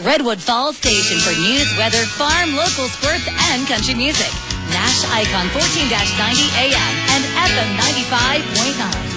Redwood Falls Station for news, weather, farm, local sports, and country music. Nash Icon 14-90 AM and FM 95.9.